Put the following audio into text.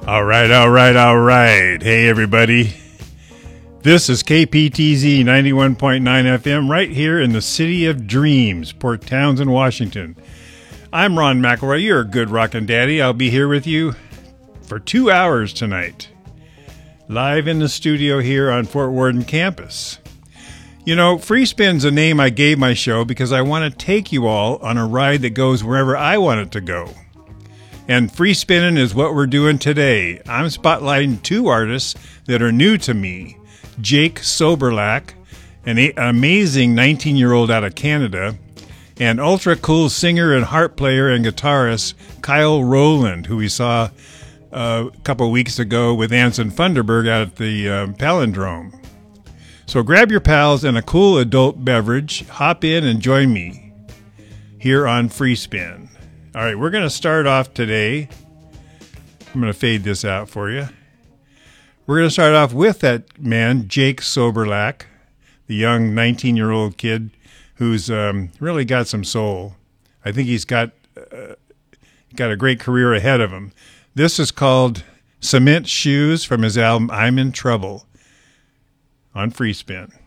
All right. Hey, everybody. This is KPTZ 91.9 FM right here in the City of Dreams, Port Townsend, Washington. I'm Ron McElroy, your good rockin' daddy. I'll be here with you for 2 hours tonight, live in the studio here on Fort Worden campus. You know, Free Spin's a name I gave my show because I want to take you all on a ride that goes wherever I want it to go. And free spinning is what we're doing today. I'm spotlighting two artists that are new to me. Jake Soberlak, an amazing 19-year-old out of Canada, and ultra cool singer and harp player and guitarist Kyle Rowland, who we saw a couple weeks ago with Anson Funderburg out at the Palindrome. So grab your pals and a cool adult beverage, hop in and join me here on Free Spin. All right, we're going to start off today. I'm going to fade this out for you. We're going to start off with that man, Jake Soberlak, the young 19-year-old kid who's really got some soul. I think he's got a great career ahead of him. This is called Cement Shoes from his album I'm in Trouble on Free Spin.